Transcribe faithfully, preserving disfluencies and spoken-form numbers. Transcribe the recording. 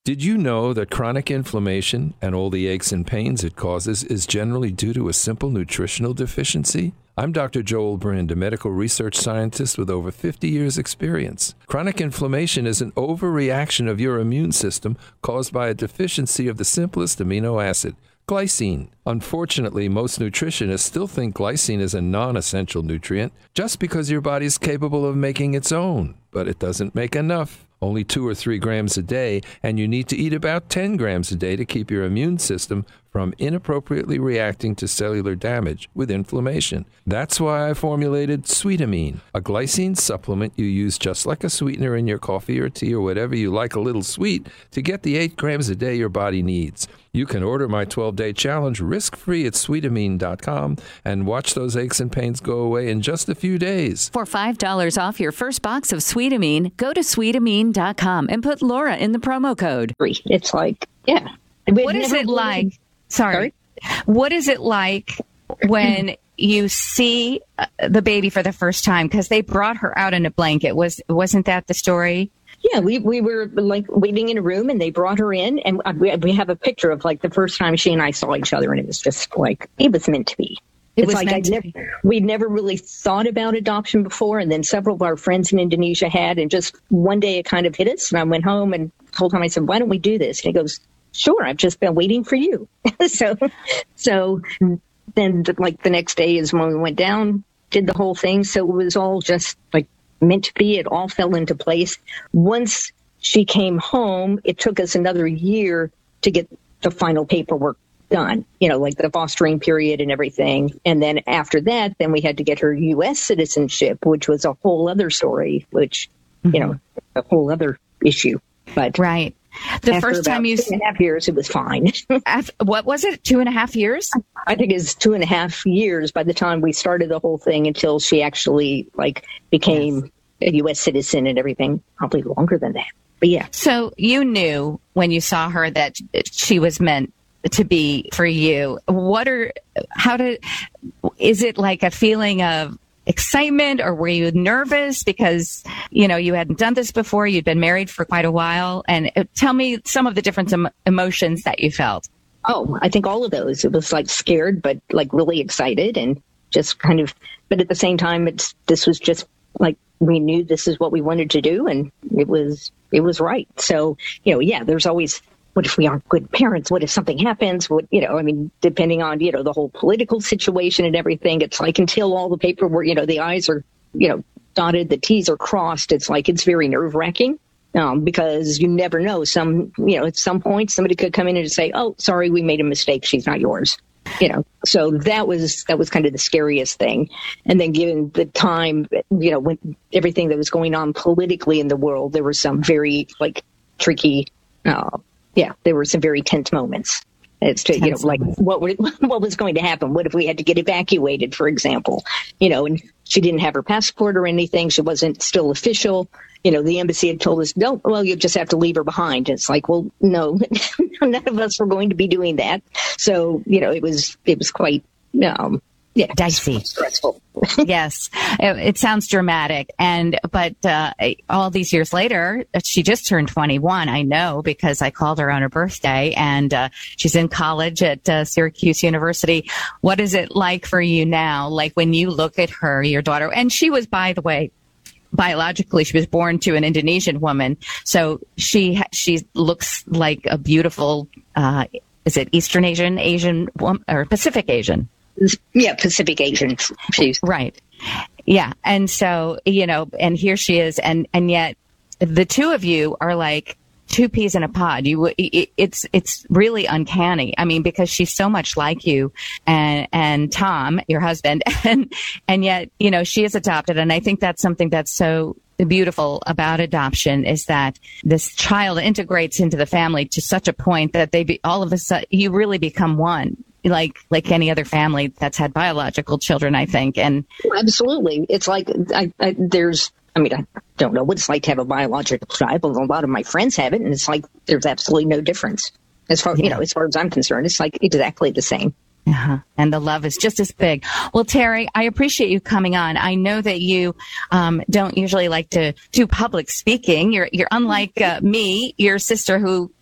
Did you know that chronic inflammation and all the aches and pains it causes is generally due to a simple nutritional deficiency? I'm Doctor Joel Brind, a medical research scientist with over fifty years experience. Chronic inflammation is an overreaction of your immune system caused by a deficiency of the simplest amino acid, glycine. Unfortunately, most nutritionists still think glycine is a non-essential nutrient just because your body is capable of making its own, but it doesn't make enough. Only two or three grams a day, and you need to eat about ten grams a day to keep your immune system from inappropriately reacting to cellular damage with inflammation. That's why I formulated Sweetamine, a glycine supplement you use just like a sweetener in your coffee or tea or whatever you like a little sweet to get the eight grams a day your body needs. You can order my twelve-day challenge risk-free at sweetamine dot com and watch those aches and pains go away in just a few days. For five dollars off your first box of Sweetamine, go to sweetamine dot com and put Laura in the promo code. It's like, yeah. We've what is never it really- like? Sorry. Sorry? What is it like when you see uh, the baby for the first time? Because they brought her out in a blanket. Was, wasn't that the story? Yeah, we, we were like waiting in a room and they brought her in and we, we have a picture of like the first time she and I saw each other and it was just like, it was meant to be. It it's was like meant I'd to never, be. we'd never really thought about adoption before. And then several of our friends in Indonesia had, and just one day it kind of hit us. And I went home and told him, I said, why don't we do this? And he goes, sure, I've just been waiting for you. so, so then like the next day is when we went down, did the whole thing. So it was all just like meant to be. It all fell into place. Once she came home, it took us another year to get the final paperwork done, you know, like the fostering period and everything. And then after that, then we had to get her U S citizenship, which was a whole other story, which, mm-hmm. you know, a whole other issue. But right. The after first time you two and a half years, it was fine. after, what was it? Two and a half years? I think it's two and a half years by the time we started the whole thing until she actually like became yes. a U S citizen and everything. Probably longer than that. But yeah. So you knew when you saw her that she was meant to be for you. What are, how did, is it like a feeling of excitement or were you nervous because, you know, you hadn't done this before, you'd been married for quite a while? And tell me some of the different em- emotions that you felt. Oh, I think all of those. It was like scared, but like really excited and just kind of, but at the same time, it's, this was just like, we knew this is what we wanted to do and it was, it was right. So, you know, yeah, there's always, what if we aren't good parents? What if something happens? What, you know, I mean, depending on, you know, the whole political situation and everything, it's like until all the paperwork, you know, the I's are, you know, dotted, the T's are crossed. It's like, it's very nerve wracking um, because you never know. Some, you know, at some point somebody could come in and say, oh, sorry, we made a mistake. She's not yours. You know, so that was, that was kind of the scariest thing. And then given the time, you know, when everything that was going on politically in the world, there were some very like tricky, uh, yeah, there were some very tense moments. It's to, you know, like what were, what was going to happen? What if we had to get evacuated, for example? You know, and she didn't have her passport or anything. She wasn't still official. You know, the embassy had told us, no, well, you just have to leave her behind. And it's like, well, no, none of us were going to be doing that. So, you know, it was, it was quite, um, yeah, dicey, stressful. Yes, it, it sounds dramatic. And but uh, all these years later, she just turned twenty-one. I know because I called her on her birthday, and uh, she's in college at uh, Syracuse University. What is it like for you now? Like when you look at her, your daughter, and she was, by the way, biologically, she was born to an Indonesian woman, so she she looks like a beautiful. Uh, is it Eastern Asian, Asian, or Pacific Asian? Yeah, Pacific Asian. She's right. Yeah. And so, you know, and here she is. And, and yet the two of you are like two peas in a pod. You, it, it's, it's really uncanny. I mean, because she's so much like you and, and Tom, your husband, and, and yet, you know, she is adopted. And I think that's something that's so beautiful about adoption is that this child integrates into the family to such a point that they be, all of a sudden, you really become one. Like like any other family that's had biological children, I think. And absolutely, it's like I, I, there's. I mean, I don't know what it's like to have a biological child, but a lot of my friends have it, and it's like there's absolutely no difference as far yeah. you know as far as I'm concerned. It's like exactly the same. Uh-huh. And the love is just as big. Well, Terry, I appreciate you coming on. I know that you um, don't usually like to do public speaking. You're you're unlike uh, me, your sister, who